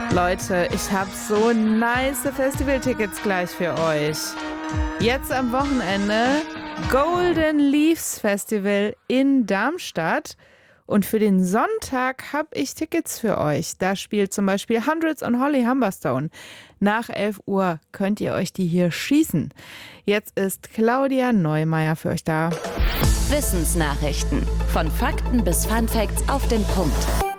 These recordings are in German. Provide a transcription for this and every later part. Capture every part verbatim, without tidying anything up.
Leute, ich habe so nice Festivaltickets gleich für euch. Jetzt am Wochenende Golden Leaves Festival in Darmstadt. Und für den Sonntag habe ich Tickets für euch. Da spielt zum Beispiel Hundreds und Holly Humberstone. Nach elf Uhr könnt ihr euch die hier schießen. Jetzt ist Claudia Neumeier für euch da. Wissensnachrichten. Von Fakten bis Funfacts auf den Punkt.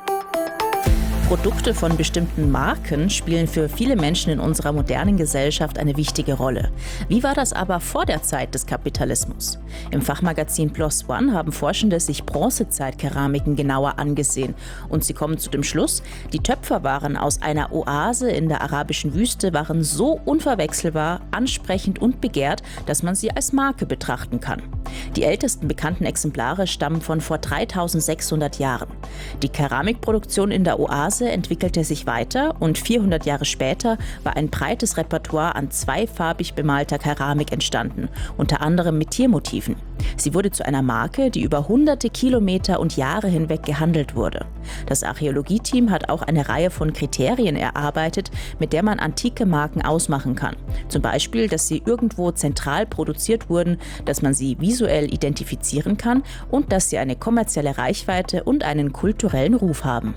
Produkte von bestimmten Marken spielen für viele Menschen in unserer modernen Gesellschaft eine wichtige Rolle. Wie war das aber vor der Zeit des Kapitalismus? Im Fachmagazin PLOS ONE haben Forschende sich Bronzezeit-Keramiken genauer angesehen. Und sie kommen zu dem Schluss, die Töpferwaren aus einer Oase in der arabischen Wüste waren so unverwechselbar, ansprechend und begehrt, dass man sie als Marke betrachten kann. Die ältesten bekannten Exemplare stammen von vor dreitausendsechshundert Jahren. Die Keramikproduktion in der Oase entwickelte sich weiter und vierhundert Jahre später war ein breites Repertoire an zweifarbig bemalter Keramik entstanden, unter anderem mit Tiermotiven. Sie wurde zu einer Marke, die über hunderte Kilometer und Jahre hinweg gehandelt wurde. Das Archäologieteam hat auch eine Reihe von Kriterien erarbeitet, mit der man antike Marken ausmachen kann. Zum Beispiel, dass sie irgendwo zentral produziert wurden, dass man sie visuell identifizieren kann und dass sie eine kommerzielle Reichweite und einen kulturellen Ruf haben.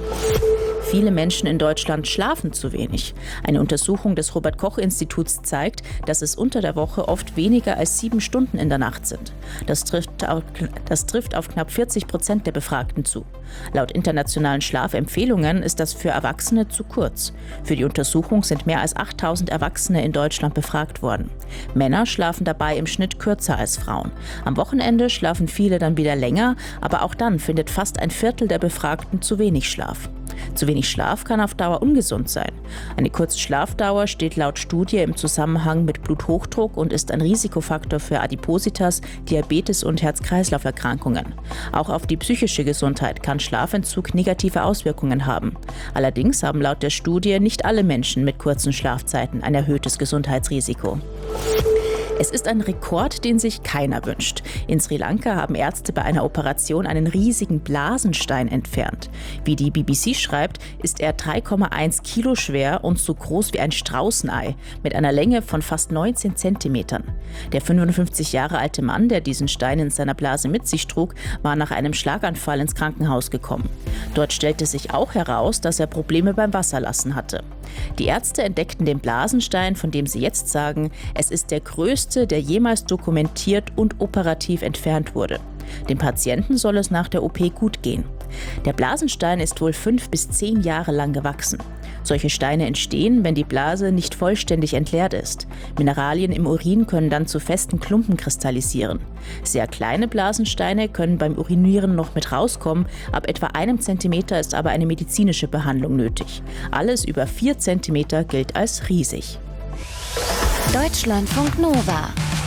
Viele Menschen in Deutschland schlafen zu wenig. Eine Untersuchung des Robert-Koch-Instituts zeigt, dass es unter der Woche oft weniger als sieben Stunden in der Nacht sind. Das trifft auf, das trifft auf knapp vierzig Prozent der Befragten zu. Laut internationalen Schlafempfehlungen ist das für Erwachsene zu kurz. Für die Untersuchung sind mehr als achttausend Erwachsene in Deutschland befragt worden. Männer schlafen dabei im Schnitt kürzer als Frauen. Am Wochenende schlafen viele dann wieder länger, aber auch dann findet fast ein Viertel der Befragten zu wenig Schlaf. Zu wenig Schlaf kann auf Dauer ungesund sein. Eine kurze Schlafdauer steht laut Studie im Zusammenhang mit Bluthochdruck und ist ein Risikofaktor für Adipositas, Diabetes und Herz-Kreislauf-Erkrankungen. Auch auf die psychische Gesundheit kann Schlafentzug negative Auswirkungen haben. Allerdings haben laut der Studie nicht alle Menschen mit kurzen Schlafzeiten ein erhöhtes Gesundheitsrisiko. Es ist ein Rekord, den sich keiner wünscht. In Sri Lanka haben Ärzte bei einer Operation einen riesigen Blasenstein entfernt. Wie die B B C schreibt, ist er drei Komma eins Kilo schwer und so groß wie ein Straußenei, mit einer Länge von fast neunzehn Zentimetern. Der fünfundfünfzig Jahre alte Mann, der diesen Stein in seiner Blase mit sich trug, war nach einem Schlaganfall ins Krankenhaus gekommen. Dort stellte sich auch heraus, dass er Probleme beim Wasserlassen hatte. Die Ärzte entdeckten den Blasenstein, von dem sie jetzt sagen, es ist der größte, der jemals dokumentiert und operativ entfernt wurde. Dem Patienten soll es nach der O P gut gehen. Der Blasenstein ist wohl fünf bis zehn Jahre lang gewachsen. Solche Steine entstehen, wenn die Blase nicht vollständig entleert ist. Mineralien im Urin können dann zu festen Klumpen kristallisieren. Sehr kleine Blasensteine können beim Urinieren noch mit rauskommen. Ab etwa einem Zentimeter ist aber eine medizinische Behandlung nötig. Alles über vier Zentimeter gilt als riesig. Deutschlandfunk Nova